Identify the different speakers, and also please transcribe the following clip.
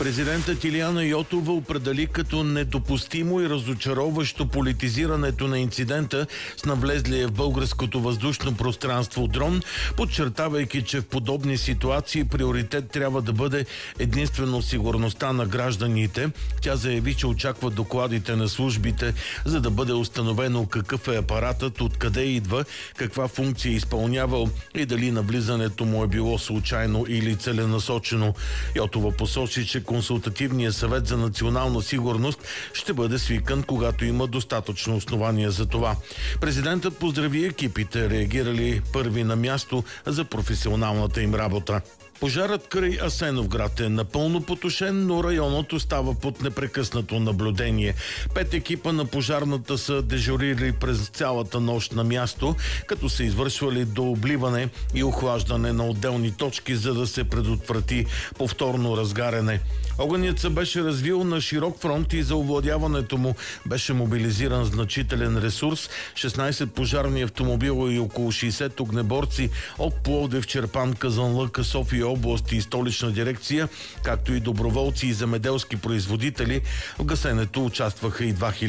Speaker 1: Президентът Илияна Йотова определи като недопустимо и разочароващо политизирането на инцидента с навлезлия в българското въздушно пространство дрон, подчертавайки, че в подобни ситуации приоритет трябва да бъде единствено сигурността на гражданите. Тя заяви, че очаква докладите на службите, за да бъде установено какъв е апаратът, откъде идва, каква функция е изпълнявал и дали навлизането му е било случайно или целенасочено. Йотова посочи, че Консултативният съвет за национална сигурност ще бъде свикан, когато има достатъчно основания за това. Президентът поздрави екипите, реагирали първи на място за професионалната им работа. Пожарът край Асеновград е напълно потушен, но районът остава под непрекъснато наблюдение. 5 екипа на пожарната са дежурили през цялата нощ на място, като са извършвали дообливане и охлаждане на отделни точки, за да се предотврати повторно разгаряне. Огънят се беше развил на широк фронт и за овладяването му беше мобилизиран значителен ресурс. 16 пожарни автомобила и около 60 огнеборци от Пловдив, Чирпан, Казанлък, София област и Столична дирекция, както и доброволци и земеделски производители. В гасенето участваха и 2000